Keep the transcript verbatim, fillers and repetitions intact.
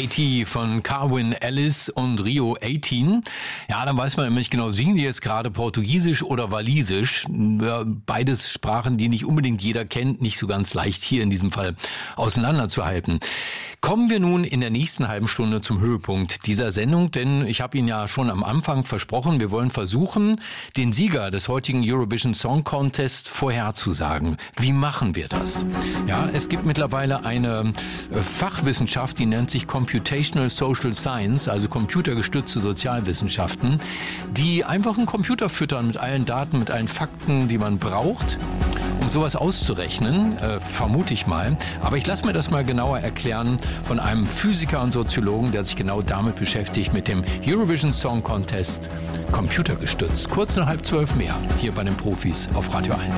Katie von Carwyn Ellis und Rio achtzehn. Ja, dann weiß man immer nicht genau, singen die jetzt gerade Portugiesisch oder Walisisch. Ja, beides Sprachen, die nicht unbedingt jeder kennt, nicht so ganz leicht hier in diesem Fall auseinanderzuhalten. Kommen wir nun in der nächsten halben Stunde zum Höhepunkt dieser Sendung, denn ich habe Ihnen ja schon am Anfang versprochen, wir wollen versuchen, den Sieger des heutigen Eurovision Song Contest vorherzusagen. Wie machen wir das? Ja, es gibt mittlerweile eine Fachwissenschaft, die nennt sich Computational Social Science, also computergestützte Sozialwissenschaften, die einfach einen Computer füttern mit allen Daten, mit allen Fakten, die man braucht, um sowas auszurechnen, äh, vermute ich mal. Aber ich lasse mir das mal genauer erklären von einem Physiker und Soziologen, der sich genau damit beschäftigt, mit dem Eurovision Song Contest computergestützt. Kurz nach halb zwölf mehr, hier bei den Profis auf Radio eins.